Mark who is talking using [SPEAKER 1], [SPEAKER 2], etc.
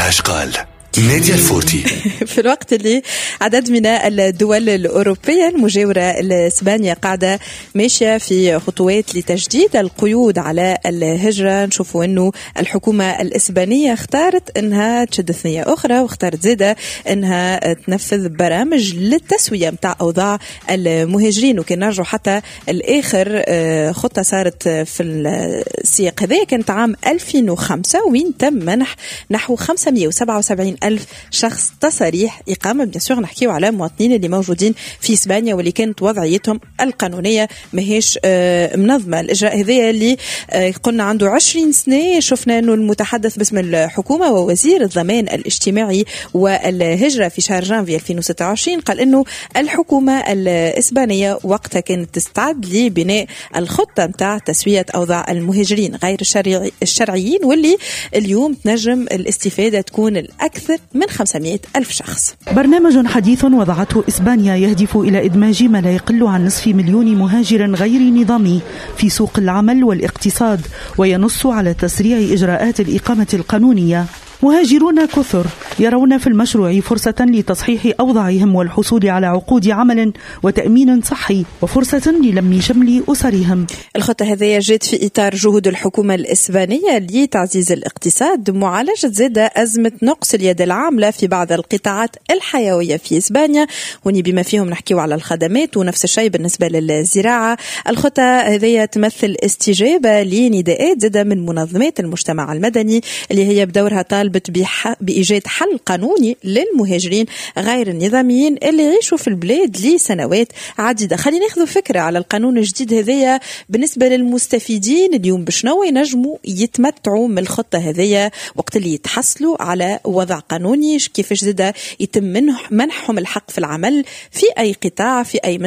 [SPEAKER 1] فيها اشقال. نادية الفورتي.
[SPEAKER 2] في الوقت اللي عدد من الدول الأوروبية المجاورة لإسبانيا قاعدة ماشية في خطوات لتجديد القيود على الهجرة، نشوفوا أنه الحكومة الإسبانية اختارت أنها تشد ثنية أخرى، واختارت زيادة أنها تنفذ برامج للتسوية متاع أوضاع المهاجرين. وكان نرجع حتى الآخر خطة صارت في السياق هذا كانت عام 2005 وين تم منح نحو 577 ألف شخص تصاريح إقامة. بيان نحكيو على مواطنين اللي موجودين في إسبانيا واللي كانت وضعيتهم القانونية ماهيش منظمة. الإجراء هذا اللي قلنا عنده 20 سنة، شفنا أنه المتحدث باسم الحكومة ووزير الضمان الاجتماعي والهجرة في شهر جانفي 2026 قال أنه الحكومة الإسبانية وقتها كانت تستعد لبناء الخطة متاع تسوية أوضاع المهاجرين غير الشرعيين، واللي اليوم تنجم الاستفادة تكون الأكثر من 500 ألف شخص.
[SPEAKER 3] برنامج حديث وضعته إسبانيا يهدف إلى إدماج ما لا يقل عن نصف مليون مهاجر غير نظامي في سوق العمل والاقتصاد، وينص على تسريع إجراءات الإقامة القانونية. مهاجرون كثر يرون في المشروع فرصة لتصحيح أوضاعهم والحصول على عقود عمل وتأمين صحي وفرصة للم شمل أسرهم.
[SPEAKER 2] الخطة هذه جاءت في إطار جهود الحكومة الإسبانية لتعزيز الاقتصاد، معالجة زادة أزمة نقص اليد العاملة في بعض القطاعات الحيوية في إسبانيا، وني بما فيهم نحكيو على الخدمات، ونفس الشيء بالنسبة للزراعة. الخطة هذه تمثل استجابة لنداءات زادة من منظمات المجتمع المدني اللي هي بدورها طالبة بإيجاد حل قانوني للمهاجرين غير النظاميين اللي يعيشوا في البلاد لسنوات عديدة. خلينا ناخذ فكرة على القانون الجديد هذية بالنسبة للمستفيدين اليوم بشنو ينجموا يتمتعوا من الخطة هذية وقت اللي يتحصلوا على وضع قانوني، كيفاش زاد يتم منحهم الحق في العمل في أي قطاع في أي